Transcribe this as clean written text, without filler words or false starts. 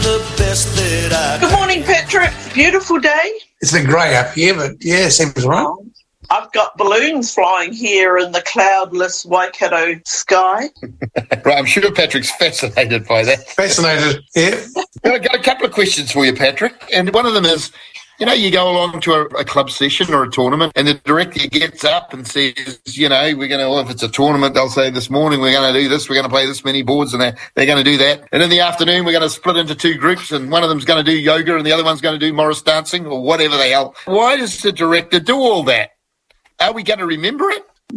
Good morning, Patrick. Beautiful day. It's a bit grey up here, but yeah, seems right. I've got balloons flying here in the cloudless Waikato sky. Right, I'm sure Patrick's fascinated by that. Fascinated, yeah. I've got a couple of questions for you, Patrick. And one of them is, you know, you go along to a club session or a tournament and the director gets up and says, you know, we're going to, if it's a tournament, they'll say this morning we're going to do this, we're going to play this many boards, and they're going to do that. And in the afternoon, we're going to split into two groups and one of them's going to do yoga and the other one's going to do Morris dancing or whatever the hell. Why does the director do all that? Are we going to remember it?